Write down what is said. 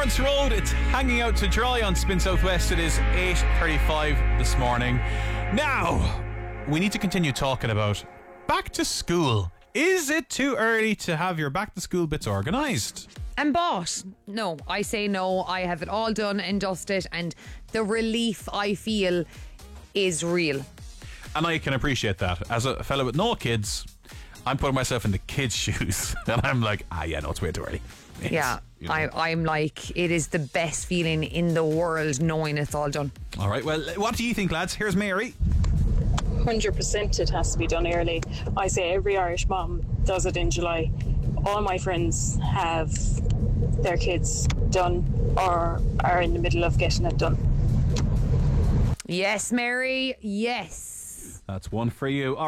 Lawrence Road, it's hanging out to dry on Spin Southwest. It is 8:35 this morning. Now, we need to continue talking about back to school. Is it too early to have your back to school bits organised? And bought. No, I say no. I have it all done and dusted, and the relief I feel is real. And I can appreciate that. As a fellow with no kids, I'm putting myself in the kids' shoes, and I'm like, no, it's way too early. I'm like, it is the best feeling in the world knowing it's all done. All right, well, what do you think, lads? Here's Mary. 100% it has to be done early. I say every Irish mom does it in July. All my friends have their kids done or are in the middle of getting it done. Yes, Mary, yes. That's one for you.